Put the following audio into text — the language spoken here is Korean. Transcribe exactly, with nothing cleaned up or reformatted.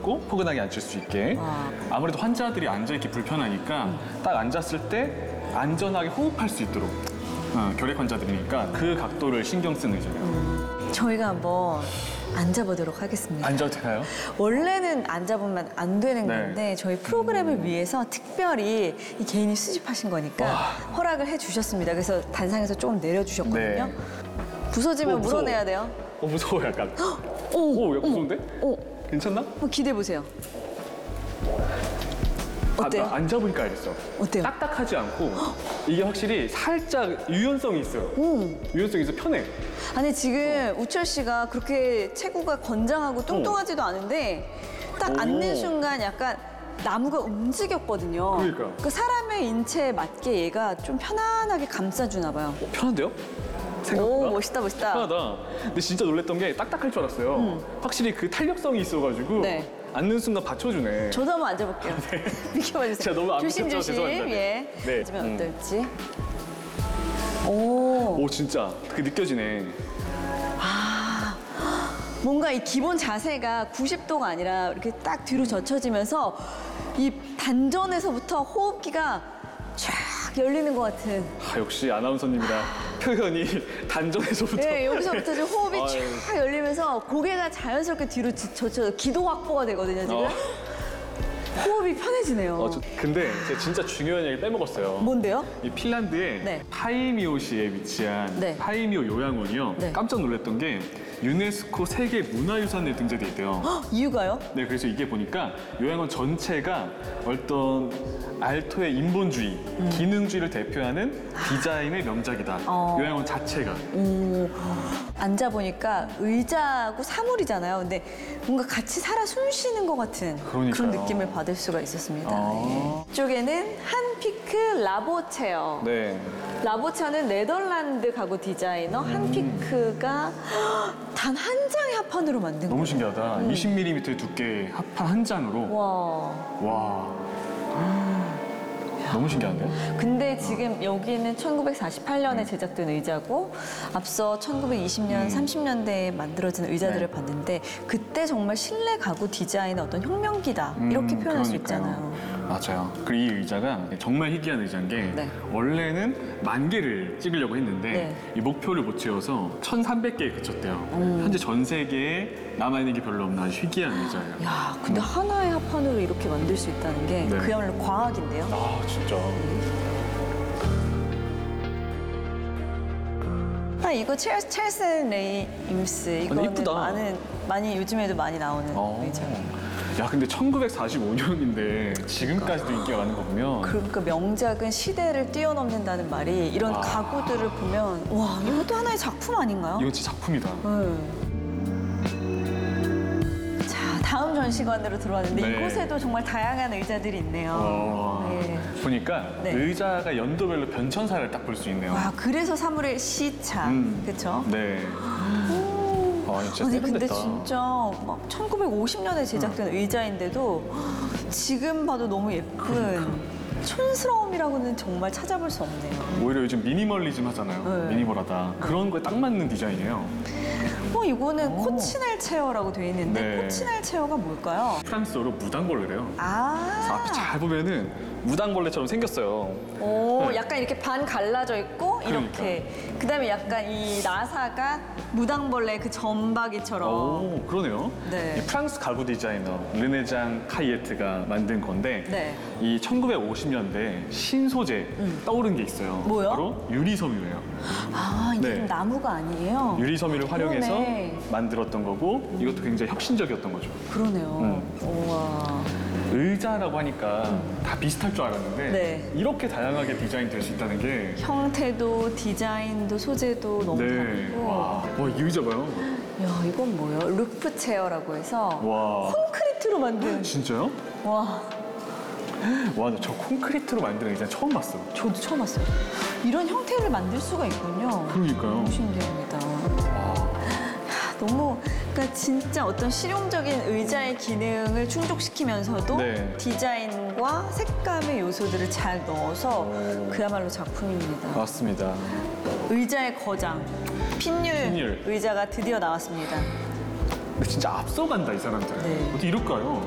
있고 포근하게 앉을 수 있게. 와. 아무래도 환자들이 앉아있기 불편하니까 음. 딱 앉았을 때 안전하게 호흡할 수 있도록 어, 결핵 환자들이니까 그 각도를 신경 쓴 의자예요. 저희가 한번 앉아보도록 하겠습니다. 앉아도 되나요? 원래는 앉아보면 안 되는 네. 건데 저희 프로그램을 위해서 특별히 이 개인이 수집하신 거니까 와. 허락을 해주셨습니다. 그래서 단상에서 조금 내려주셨거든요. 네. 부서지면 어, 무서워. 물어내야 돼요. 어, 무서워 약간. 오, 오, 약간 무서운데? 오, 괜찮나? 한번 기대해 보세요. 어때요? 아, 나 앉아보니까 알겠어. 어때요? 딱딱하지 않고 이게 확실히 살짝 유연성이 있어요. 오. 유연성이 있어 편해. 아니 지금 우철 씨가 그렇게 체구가 건장하고 뚱뚱하지도 않은데 딱 오. 앉는 순간 약간 나무가 움직였거든요. 그러니까요. 그 사람의 인체에 맞게 얘가 좀 편안하게 감싸주나 봐요. 어, 편한데요? 오, 생각보다? 멋있다, 멋있다. 편하다. 근데 진짜 놀랬던 게 딱딱할 줄 알았어요. 확실히 그 탄력성이 있어가지고 음. 네. 앉는 순간 받쳐주네. 저도 한번 앉아볼게요. 비켜봐주세요. 제가 너무 안 조심, 비켰죠? 조심. 죄송합니다. 네. 예. 네. 앉으면 음. 어떨지. 오. 오 진짜 그 느껴지네. 뭔가 이 기본 자세가 구십 도가 아니라 이렇게 딱 뒤로 젖혀지면서 이 단전에서부터 호흡기가 쫙 열리는 것 같은. 아, 역시 아나운서님이라 표현이 단전에서부터. 네, 여기서부터 좀 호흡이 아유. 쫙 열리면서 고개가 자연스럽게 뒤로 지- 젖혀서 기도 확보가 되거든요, 지금. 어. 호흡이 편해지네요. 어, 저, 근데 제가 진짜 중요한 얘기 빼먹었어요. 뭔데요? 이 핀란드의 네. 파이미오시에 위치한 네. 파이미오 요양원이요. 네. 깜짝 놀랐던 게 유네스코 세계 문화유산에 등재돼 있대요. 헉, 이유가요? 네, 그래서 이게 보니까 요양원 전체가 어떤 알토의 인본주의, 기능주의를 대표하는 디자인의 명작이다. 어. 요양원 자체가. 오, 앉아보니까 의자하고 사물이잖아요. 근데 뭔가 같이 살아 숨 쉬는 것 같은 그러니까요. 그런 느낌을 받을 수가 있었습니다. 아. 예. 이쪽에는 한피크 라보체어. 네. 라보체어는 네덜란드 가구 디자이너 음. 한피크가 단 한 장의 합판으로 만든 거예요. 너무 신기하다. 이십 밀리미터 두께의 합판 한 장으로. 와. 와. 너무 신기한데? 근데 지금 여기는 천구백사십팔 년에 음. 제작된 의자고 앞서 천구백이십 년, 삼십 년대에 만들어진 의자들을 네. 봤는데 그때 정말 실내 가구 디자인의 어떤 혁명기다 이렇게 음, 표현할 수 그러니까요. 있잖아요. 맞아요. 그리고 이 의자가 정말 희귀한 의자인 게 네. 원래는 만 개를 찍으려고 했는데 네. 이 목표를 못 채워서 천삼백 개에 그쳤대요. 음. 현재 전 세계에 남아있는 게 별로 없는 아주 희귀한 의자예요. 야, 근데 하나의 합판으로 이렇게 만들 수 있다는 게 네. 그야말로 과학인데요. 아 진짜. 아, 이거 첼, 첼슨 레이 임스 이거는 이쁘다. 많은 많이 요즘에도 많이 나오는 어. 의자. 야 근데 천구백사십오 년인데 지금까지도 인기가 많은 거 보면 그러니까 명작은 시대를 뛰어넘는다는 말이 이런 와. 가구들을 보면 와 이것도 하나의 작품 아닌가요? 이건 진짜 작품이다. 네. 자 다음 전시관으로 들어왔는데 네. 이곳에도 정말 다양한 의자들이 있네요. 어, 네. 보니까 네. 의자가 연도별로 변천사를 딱 볼 수 있네요. 와 그래서 사물의 시차 음. 그렇죠? 네. 아, 진짜 아니 근데 세련됐다. 진짜 막 천구백오십 년에 제작된 의자인데도 지금 봐도 너무 예쁜 그러니까. 촌스러움이라고는 정말 찾아볼 수 없네요. 오히려 요즘 미니멀리즘 하잖아요. 네. 미니멀하다. 그런 거에 딱 맞는 디자인이에요. 어 이거는 오. 코치넬 체어라고 되어 있는데 네. 코치넬 체어가 뭘까요? 프랑스어로 무당벌레래요. 그래서 아, 앞에 잘 보면은 무당벌레처럼 생겼어요. 오, 네. 약간 이렇게 반 갈라져 있고 이렇게. 그다음에 약간 이 나사가 무당벌레 그 점박이처럼. 오, 그러네요. 네. 이 프랑스 가구 디자이너 르네장 카이에트가 만든 건데 네. 이 천구백오십 년대 신소재 떠오른 게 있어요. 뭐요? 바로 유리섬유예요. 아 이게 네. 좀 나무가 아니에요? 유리섬유를 활용해서 그러네. 만들었던 거고 이것도 굉장히 혁신적이었던 거죠. 그러네요. 음. 우와. 의자라고 하니까 다 비슷할 줄 알았는데 네. 이렇게 다양하게 디자인 될 수 있다는 게 형태도 디자인도 소재도 너무 네. 다르고. 와, 와, 이 의자 봐요. 야 이건 뭐예요? 루프 체어라고 해서 와. 콘크리트로 만든. 진짜요? 와 와, 나 저 콘크리트로 만든 의자 처음 봤어. 저도 처음 봤어요. 이런 형태를 만들 수가 있군요. 그러니까요. 너무 신기합니다. 너무 그러니까 진짜 어떤 실용적인 의자의 기능을 충족시키면서도 네. 디자인과 색감의 요소들을 잘 넣어서 오. 그야말로 작품입니다. 맞습니다. 의자의 거장 핀율, 핀율. 의자가 드디어 나왔습니다. 근데 진짜 앞서간다, 이 사람들. 네. 어떻게 이럴까요?